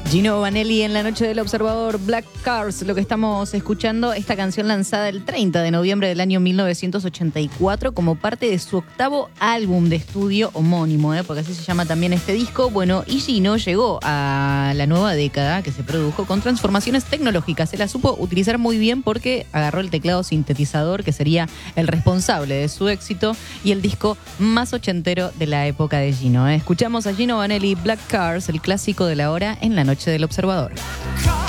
Gino Vanelli en la noche del Observador, Black Cars, lo que estamos escuchando, esta canción lanzada el 30 de noviembre del año 1984 como parte de su octavo álbum de estudio homónimo, porque así se llama también este disco. Bueno, y Gino llegó a la nueva década que se produjo con transformaciones tecnológicas. Se la supo utilizar muy bien porque agarró el teclado sintetizador, que sería el responsable de su éxito, y el disco más ochentero de la época de Gino. Escuchamos a Gino Vanelli, Black Cars, el clásico de la hora en la noche del Observador.